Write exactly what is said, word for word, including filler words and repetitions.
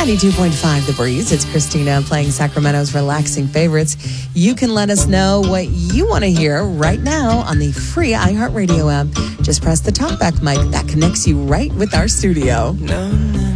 ninety-two point five The Breeze. It's Christina playing Sacramento's relaxing favorites. You can let us know what you want to hear right now on the free iHeartRadio app. Just press the talkback mic that connects you right with our studio. No, no.